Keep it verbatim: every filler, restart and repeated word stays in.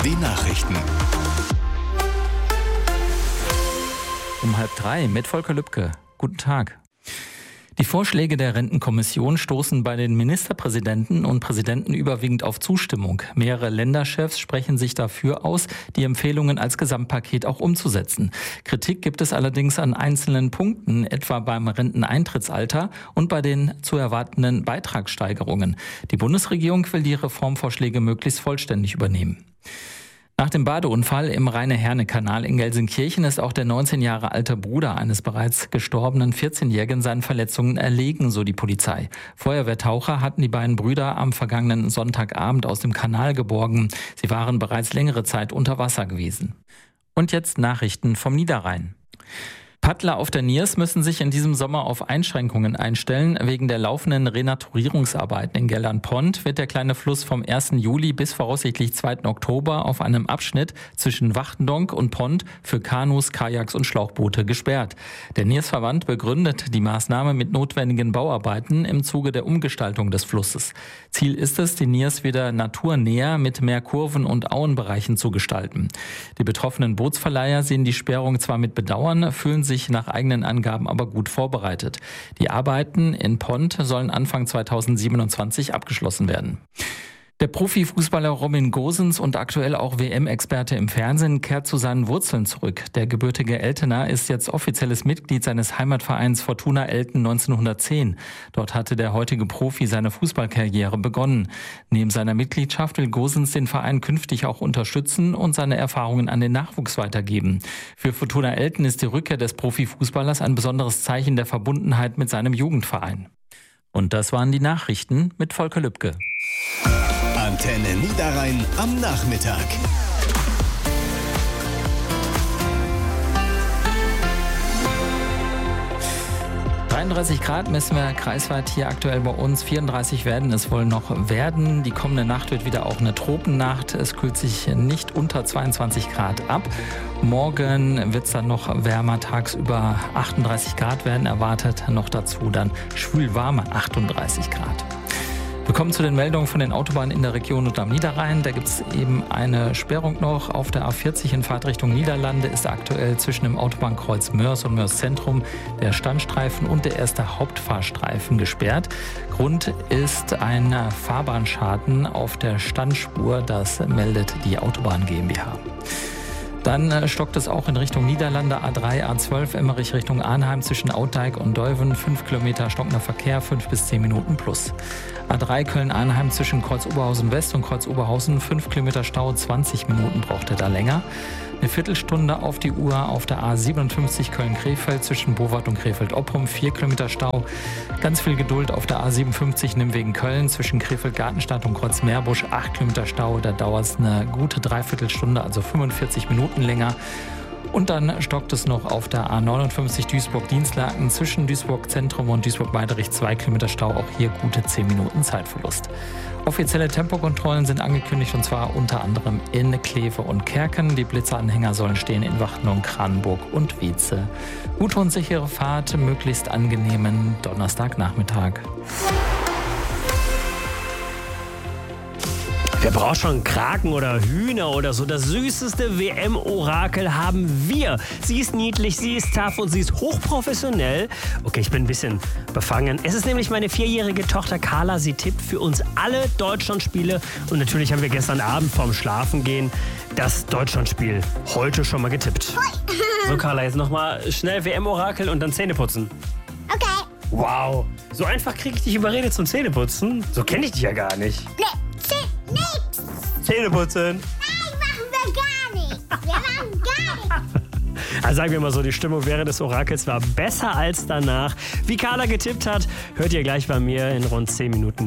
die Nachrichten. Um halb drei mit Volker Lübke. Guten Tag. Die Vorschläge der Rentenkommission stoßen bei den Ministerpräsidenten und Präsidenten überwiegend auf Zustimmung. Mehrere Länderchefs sprechen sich dafür aus, die Empfehlungen als Gesamtpaket auch umzusetzen. Kritik gibt es allerdings an einzelnen Punkten, etwa beim Renteneintrittsalter und bei den zu erwartenden Beitragssteigerungen. Die Bundesregierung will die Reformvorschläge möglichst vollständig übernehmen. Nach dem Badeunfall im Rheine-Herne-Kanal in Gelsenkirchen ist auch der neunzehn Jahre alte Bruder eines bereits gestorbenen vierzehnjährigen seinen Verletzungen erlegen, so die Polizei. Feuerwehrtaucher hatten die beiden Brüder am vergangenen Sonntagabend aus dem Kanal geborgen. Sie waren bereits längere Zeit unter Wasser gewesen. Und jetzt Nachrichten vom Niederrhein. Paddler auf der Niers müssen sich in diesem Sommer auf Einschränkungen einstellen. Wegen der laufenden Renaturierungsarbeiten in Gellern-Pont wird der kleine Fluss vom ersten Juli bis voraussichtlich zweiten Oktober auf einem Abschnitt zwischen Wachtendonk und Pont für Kanus, Kajaks und Schlauchboote gesperrt. Der Niersverband begründet die Maßnahme mit notwendigen Bauarbeiten im Zuge der Umgestaltung des Flusses. Ziel ist es, die Niers wieder naturnäher mit mehr Kurven und Auenbereichen zu gestalten. Die betroffenen Bootsverleiher sehen die Sperrung zwar mit Bedauern, fühlen sich nach eigenen Angaben aber gut vorbereitet. Die Arbeiten in Pont sollen Anfang zweitausendsiebenundzwanzig abgeschlossen werden. Der Profifußballer Robin Gosens und aktuell auch W M-Experte im Fernsehen kehrt zu seinen Wurzeln zurück. Der gebürtige Eltener ist jetzt offizielles Mitglied seines Heimatvereins Fortuna Elten neunzehnhundertzehn. Dort hatte der heutige Profi seine Fußballkarriere begonnen. Neben seiner Mitgliedschaft will Gosens den Verein künftig auch unterstützen und seine Erfahrungen an den Nachwuchs weitergeben. Für Fortuna Elten ist die Rückkehr des Profifußballers ein besonderes Zeichen der Verbundenheit mit seinem Jugendverein. Und das waren die Nachrichten mit Volker Lübke. Antenne Niederrhein am Nachmittag. dreiunddreißig Grad messen wir kreisweit hier aktuell bei uns. vierunddreißig werden es wohl noch werden. Die kommende Nacht wird wieder auch eine Tropennacht. Es kühlt sich nicht unter zweiundzwanzig Grad ab. Morgen wird es dann noch wärmer. Tagsüber achtunddreißig Grad werden erwartet. Noch dazu dann schwülwarme achtunddreißig Grad. Wir kommen zu den Meldungen von den Autobahnen in der Region und am Niederrhein. Da gibt es eben eine Sperrung noch. Auf der A vierzig in Fahrtrichtung Niederlande ist aktuell zwischen dem Autobahnkreuz Mörs und Mörs Zentrum der Standstreifen und der erste Hauptfahrstreifen gesperrt. Grund ist ein Fahrbahnschaden auf der Standspur. Das meldet die Autobahn GmbH. Dann stockt es auch in Richtung Niederlande, A drei, A zwölf, Emmerich Richtung Arnheim zwischen Outdijk und Deuven. fünf Kilometer stockender Verkehr, fünf bis zehn Minuten plus. A drei Köln-Arnheim zwischen Kreuz Oberhausen West und Kreuz Oberhausen, fünf Kilometer Stau, zwanzig Minuten braucht er da länger. Eine Viertelstunde auf die Uhr auf der A siebenundfünfzig Köln-Krefeld zwischen Bowart und Krefeld-Oppum, vier Kilometer Stau. Ganz viel Geduld auf der A siebenundfünfzig Nimwegen Köln zwischen Krefeld-Gartenstadt und Kreuz-Meerbusch, acht Kilometer Stau. Da dauert es eine gute Dreiviertelstunde, also fünfundvierzig Minuten länger. Und dann stockt es noch auf der A neunundfünfzig Duisburg-Dienstlaken zwischen Duisburg-Zentrum und Duisburg-Weiderich, zwei Kilometer Stau, auch hier gute zehn Minuten Zeitverlust. Offizielle Tempokontrollen sind angekündigt und zwar unter anderem in Kleve und Kerken. Die Blitzeranhänger sollen stehen in Wachten, Kranenburg und Wietze. Gute und sichere Fahrt, möglichst angenehmen Donnerstagnachmittag. Wer braucht schon Kraken oder Hühner oder so? Das süßeste W M-Orakel haben wir. Sie ist niedlich, sie ist tough und sie ist hochprofessionell. Okay, ich bin ein bisschen befangen. Es ist nämlich meine vierjährige Tochter Carla. Sie tippt für uns alle Deutschlandspiele. Und natürlich haben wir gestern Abend vorm Schlafengehen das Deutschlandspiel heute schon mal getippt. So, Carla, jetzt nochmal schnell W M-Orakel und dann Zähne putzen. Okay. Wow, so einfach kriege ich dich überredet zum Zähneputzen? So kenne ich dich ja gar nicht. Nee. Nix. Zähne putzen. Nein, machen wir gar nicht. Wir machen gar nichts. Also sagen wir mal so, die Stimmung während des Orakels war besser als danach. Wie Carla getippt hat, hört ihr gleich bei mir in rund zehn Minuten.